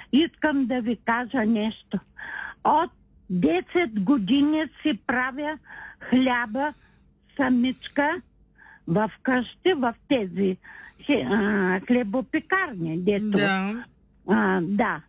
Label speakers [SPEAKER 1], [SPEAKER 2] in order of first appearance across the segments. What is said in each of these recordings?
[SPEAKER 1] искам да ви кажа нещо. От 10 години си правя хляба самичка в къщи, в тези хлебопекарни, дето.
[SPEAKER 2] Да.
[SPEAKER 1] Да.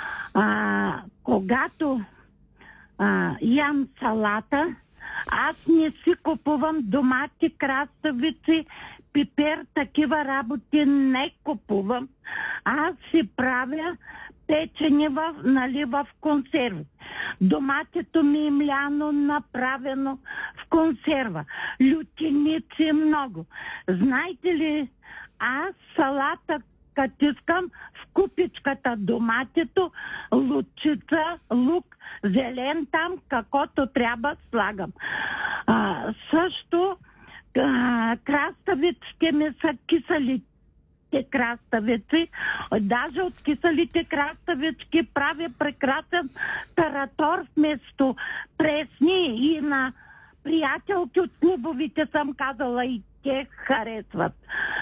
[SPEAKER 1] Когато ям салата, аз не си купувам домати, краставици, пипер, такива работи не купувам. Аз си правя печени в консерви. Доматето ми е мляно, направено в консерва. Лютеници много. Знаете ли, аз салата, като искам, в купичката доматето, лучица, лук, зелен там, каквото трябва слагам. Също краставиците ми са киселите краставици. Даже от киселите краставички правя прекрасен таратор вместо пресни и на приятелки от клубовите съм казала и те харесват.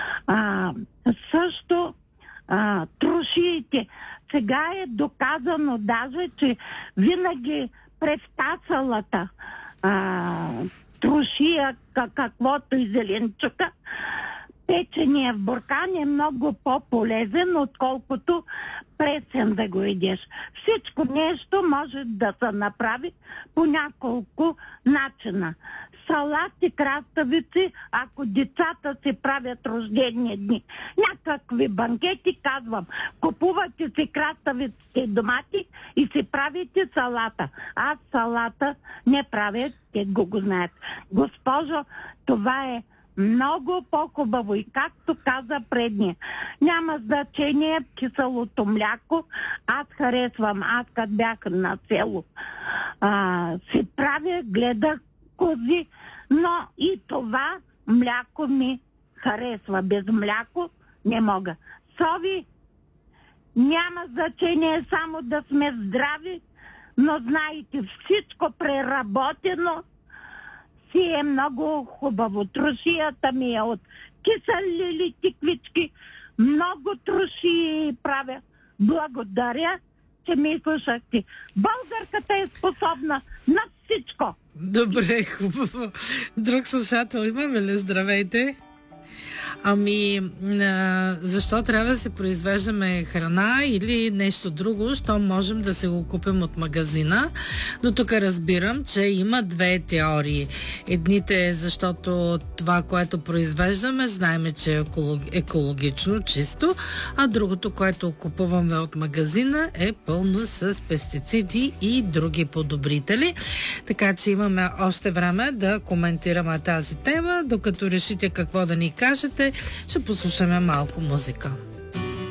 [SPEAKER 1] Също трошиите. Сега е доказано даже, че винаги превтасалата трошия, каквото и зеленчука, печения в буркан е много по-полезен, отколкото пресен да го едеш. Всичко нещо може да се направи по няколко начина. Салат и краставици, ако децата си правят рождени дни, някакви банкети, казвам, купувате си краставиците и домати и си правите салата. Аз салата не правя, те го знаят. Госпожо, това е много по-хубаво и както каза предния, няма значение киселото мляко. Аз харесвам, аз като бях на село, си правя, гледах кози, но и това мляко ми харесва. Без мляко не мога. Сови, няма значение само да сме здрави, но знаете, всичко преработено си е много хубаво. Трошията ми е от кисели тиквички. Много троши правя. Благодаря, че ми слушахте. Българката е способна на всичко.
[SPEAKER 2] Добре, хубаво. Друг слушател имаме ли? Здравейте. Защо трябва да се произвеждаме храна или нещо друго, що можем да се го купим от магазина? Но тук разбирам, че има две теории. Едните, защото това, което произвеждаме, знаем, че е екологично, чисто, а другото, което купуваме от магазина, е пълно с пестициди и други подобрители. Така че имаме още време да коментираме тази тема. Докато решите какво да ни кажете, ще послушаме малко музика.